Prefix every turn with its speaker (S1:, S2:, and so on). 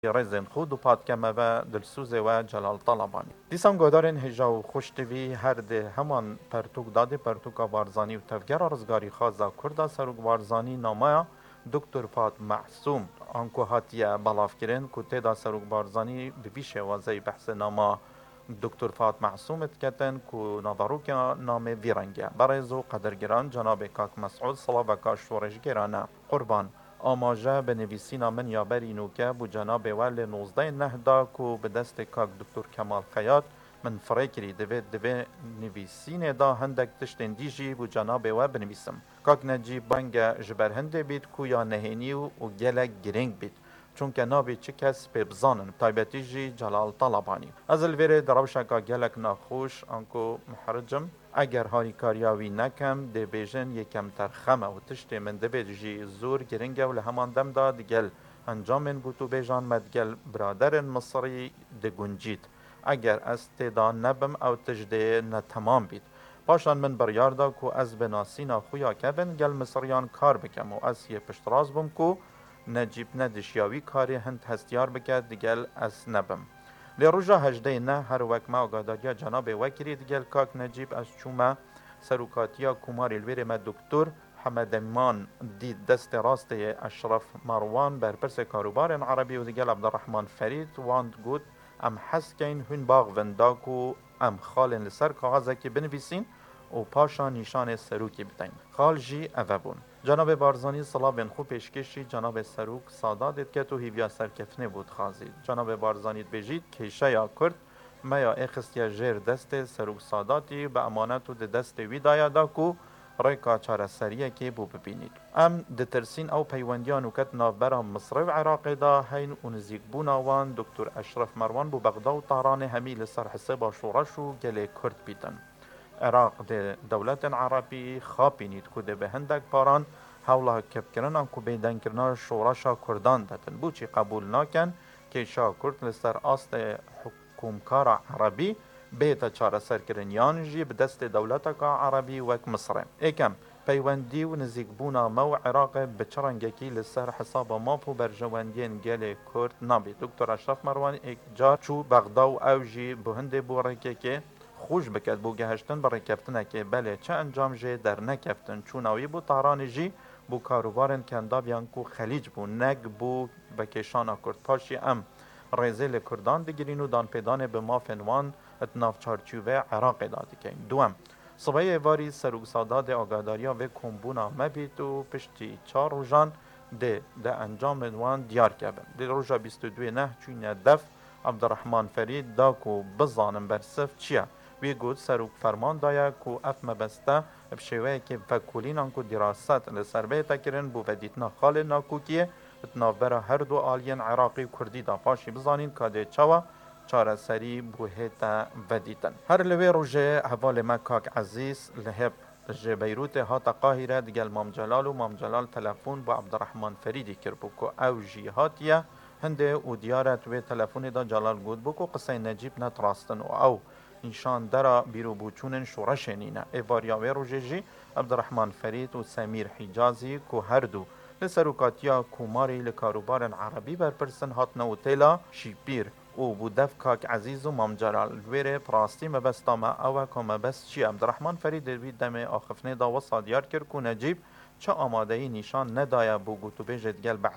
S1: رزن خود و پادکمه و دلسوز و جلال طلبانی دیسان گودارن هجا و خوشتوی هر ده همان پرتوک داده پرتوک وارزانی و تفگر رزگاری خازا کرده سروک وارزانی نامه دکتر فات معصوم آنکو هاتیه بلاف کرن که تیدا سروک وارزانی ببیشه وازی بحث نامه دکتر فات معصوم اتکتن که نظروک نام ویرنگه برایزو قدرگران جناب کاک مسعود صلاح و شورشگرانه قربان آماجه به نویسینا من یابری نوکه بو جناب ولی 19 نهدا که به دست کاک دکتر کمال خیاط من فریکری دوی نویسین دا هندک تشتن دیجی بو جناب و بنویسم کاک نجیب بانگ جبر هنده بید که یا نهینی و گلک گرنگ بید چون که نابی چه کس به بزانن تایبتی جی جلال طلبانی از الویره دروشکا گلک ناخوش انکو محرجم اگر هاری کاریاوی نکم ده بیجن یکم ترخمه و تشتی من ده بید جی زور گرنگه و لهمان دم دا دگل انجامن بوتو بیجان مدگل برادر مصری ده گنجید اگر از تیدا نبم او تجده نتمام بید پاشان من بریار دا که از بناسینا خویا کبن گل مصریان کار بکم و از یه پشتراز بم که نجیب ندشیاوی کاری هند هستیار بکرد دیگل از نبم لی روژا هجده نه هر وک ما آگاداریا جناب وکری دیگل کاک نجیب از چوما سروکاتیا کمار الویر ما دکتر حمدمان دید دست راست اشرف مروان بر پرس کاروبار عربی و دیگل عبدالرحمن فرید واند گود ام حس کین هن باغ ونداکو ام خالن لسر کاغذه که بنویسین و پاشا نشان سروکی بتین خال جی اوبون جناب بارزانی صلاح بن خوب پیشکشی جناب سروک سادات که تو هیویا سرکفنه بود خازید جناب بارزانی بجید کیشه یا کرد ما یا اخستیا جیر دست سروک ساداتی به امانت و دست ویدایا دا کو ریکا چاره سریه که بو ببینید ام دترسین او پیوندیان و کت نافبرا مصر و عراق دا هین و نزیک بوناوان دکتر اشرف مروان بو بغدا و طاران همی لسر حساب شورش و گل کرد بیتن عراق ده دولت عربی خاپینید که ده به هندک پاران حوله کبکرن که بیدن کرنا شورشا کردان دادن بوچی قبول ناکن که شا کرد لسر آست حکومکار عربی بیتا چاره سر کرن یانجی به دست دولت که عربی وک مصر ایکم پیوندی و نزیکبونا مو عراق بچرنگکی لسر حساب مافو برجواندین گل کرد نابی دکتر اشرف مروان ایک جار چو بغدا و اوجی بهنده بورکه که خوش بکد بو گهشتن برای کفتنه که بله چه انجام جه در نکفتن چوناوی بو طاران جی بو کاروبارن کندابیان کو خلیج بو نگ بو بکشانا کرد پاشی ام ریزه کردان دگیرین و دان پیدان به ما فنوان اتناف چارچوبه عراق دادی که دوم صبای واری سروک ساداد آگاداریا و کمبونا مبیت و پشتی 4 روزان ده انجام وان دیار کبن ده روزا 22 نه چون دف عبدالرحمن فرید دا کو بزانم برسف چیه وی گود سروک فرمان دایا کو اف مبسته بشوه که فکولین انکو دراست لسر بیتا کرن بو ودیتنا خال ناکوکیه اتناف برا هر دو آلین عراقی و کردی دا پاشی بزانین که ده چوا چاره سری بو هیتا ودیتن هر لوی روژه حوال مکاک عزیز لحب جه بیروت هاتا قاهره دیگل مام جلال و مام جلال تلفون با عبدالرحمن فریدی کربو که او جی هاتیه هنده و دیارت و تلفون دا جلال گود بو که قصه نجیب نتراستن و او نشان درا بیرو بوچونن شورشنینه ایواریاوی روژه جی عبدالرحمن فرید و سمیر حجازی که هر دو لسروکاتیا کوماری لکاروبار عربی برپرسن هات نوتیلا شیپیر او بودف کاک عزیز و مام جلال ویره پراستی مبستا ما او که مبست چی عبدالرحمن فرید دوید دم آخفنه دا وصا دیار کرد که نجیب چه آماده ای نشان ندایا بو گوتو بیجد گل